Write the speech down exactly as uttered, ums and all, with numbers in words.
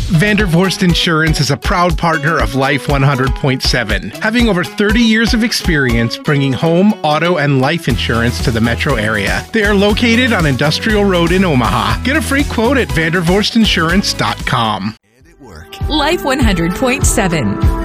Vandervorst Insurance is a proud partner of Life one hundred point seven, having over thirty years of experience bringing home, auto, and life insurance to the metro area. They are located on Industrial Road in Omaha. Get a free quote at vandervorst insurance dot com. Life one hundred point seven.